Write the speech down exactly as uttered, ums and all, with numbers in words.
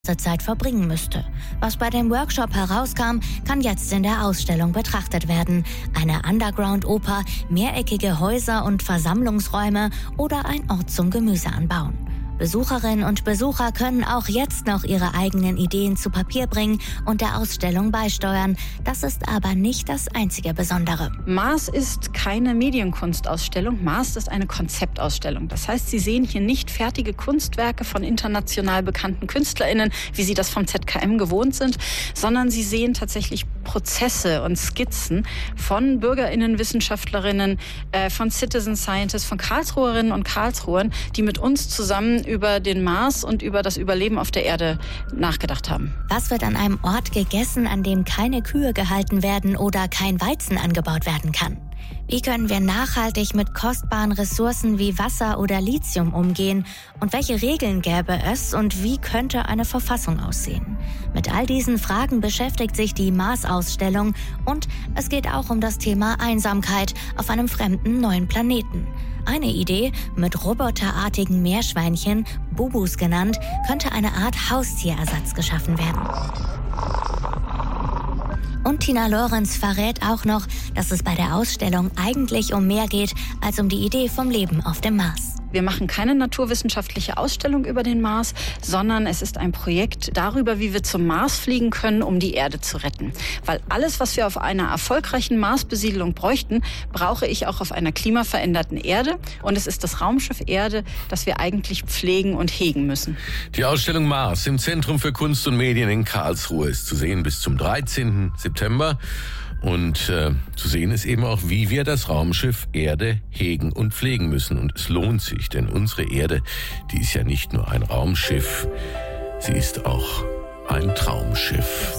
Zeit verbringen müsste. Was bei dem Workshop herauskam, kann jetzt in der Ausstellung betrachtet werden. Eine Underground-Oper, mehreckige Häuser und Versammlungsräume oder ein Ort zum Gemüseanbauen. Besucherinnen und Besucher können auch jetzt noch ihre eigenen Ideen zu Papier bringen und der Ausstellung beisteuern. Das ist aber nicht das einzige Besondere. Mars ist keine Medienkunstausstellung, Mars ist eine Konzeptausstellung. Das heißt, Sie sehen hier nicht fertige Kunstwerke von international bekannten KünstlerInnen, wie Sie das vom Z K M gewohnt sind, sondern Sie sehen tatsächlich Prozesse und Skizzen von BürgerInnen, WissenschaftlerInnen, äh, von Citizen Scientists, von Karlsruherinnen und Karlsruhern, die mit uns zusammen über den Mars und über das Überleben auf der Erde nachgedacht haben. Was wird an einem Ort gegessen, an dem keine Kühe gehalten werden oder kein Weizen angebaut werden kann? Wie können wir nachhaltig mit kostbaren Ressourcen wie Wasser oder Lithium umgehen? Und welche Regeln gäbe es und wie könnte eine Verfassung aussehen? Mit all diesen Fragen beschäftigt sich die Mars-Ausstellung und es geht auch um das Thema Einsamkeit auf einem fremden neuen Planeten. Eine Idee, mit roboterartigen Meerschweinchen, Bubus genannt, könnte eine Art Haustierersatz geschaffen werden. Und Tina Lorenz verrät auch noch, dass es bei der Ausstellung eigentlich um mehr geht als um die Idee vom Leben auf dem Mars. Wir machen keine naturwissenschaftliche Ausstellung über den Mars, sondern es ist ein Projekt darüber, wie wir zum Mars fliegen können, um die Erde zu retten. Weil alles, was wir auf einer erfolgreichen Marsbesiedlung bräuchten, brauche ich auch auf einer klimaveränderten Erde. Und es ist das Raumschiff Erde, das wir eigentlich pflegen und hegen müssen. Die Ausstellung Mars im Zentrum für Kunst und Medien in Karlsruhe ist zu sehen bis zum dreizehnten September. Und äh, zu sehen ist eben auch, wie wir das Raumschiff Erde hegen und pflegen müssen. Und es lohnt sich, denn unsere Erde, die ist ja nicht nur ein Raumschiff, sie ist auch ein Traumschiff.